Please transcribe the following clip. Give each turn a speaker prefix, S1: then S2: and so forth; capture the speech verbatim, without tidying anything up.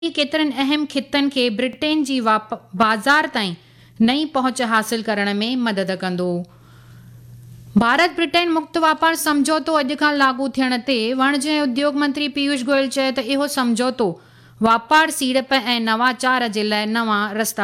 S1: केतिरनि अहम खितनि खे ब्रिटेन जी वाप बाज़ार ताईं नई पहुच हासिल करण में मदद कंदो। भारत ब्रिटेन मुक्त वापार समझौतो अॼु खां लागू थियण ते वाणिज्य ऐं उद्योग मंत्री पीयूष गोयल चयो त इहो समझौतो वापार सीड़प ऐं नवाचार जे लाइ नवां रस्ता